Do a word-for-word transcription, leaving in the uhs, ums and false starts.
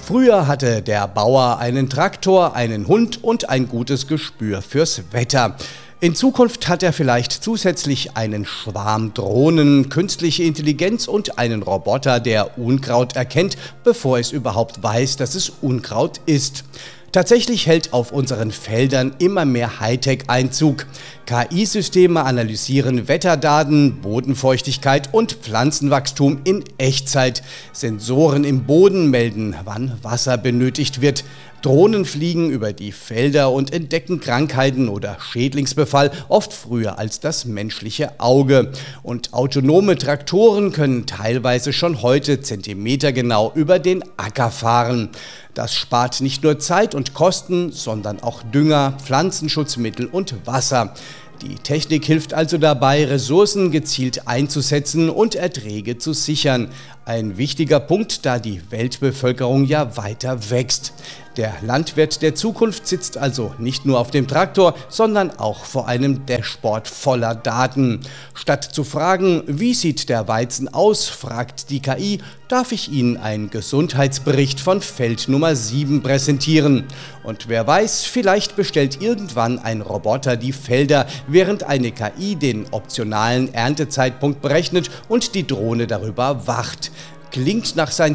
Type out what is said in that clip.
Früher hatte der Bauer einen Traktor, einen Hund und ein gutes Gespür fürs Wetter. In Zukunft hat er vielleicht zusätzlich einen Schwarm Drohnen, künstliche Intelligenz und einen Roboter, der Unkraut erkennt, bevor es überhaupt weiß, dass es Unkraut ist. Tatsächlich hält auf unseren Feldern immer mehr Hightech Einzug. K I-Systeme analysieren Wetterdaten, Bodenfeuchtigkeit und Pflanzenwachstum in Echtzeit. Sensoren im Boden melden, wann Wasser benötigt wird. Drohnen fliegen über die Felder und entdecken Krankheiten oder Schädlingsbefall oft früher als das menschliche Auge. Und autonome Traktoren können teilweise schon heute zentimetergenau über den Acker fahren. Das spart nicht nur Zeit und Kosten, sondern auch Dünger, Pflanzenschutzmittel und Wasser. Die Technik hilft also dabei, Ressourcen gezielt einzusetzen und Erträge zu sichern. Ein wichtiger Punkt, da die Weltbevölkerung ja weiter wächst. Der Landwirt der Zukunft sitzt also nicht nur auf dem Traktor, sondern auch vor einem Dashboard voller Daten. Statt zu fragen, wie sieht der Weizen aus, fragt die K I, darf ich Ihnen einen Gesundheitsbericht von Feld Nummer sieben präsentieren. Und wer weiß, vielleicht bestellt irgendwann ein Roboter die Felder, während eine K I den optionalen Erntezeitpunkt berechnet und die Drohne darüber wacht. Klingt nach Science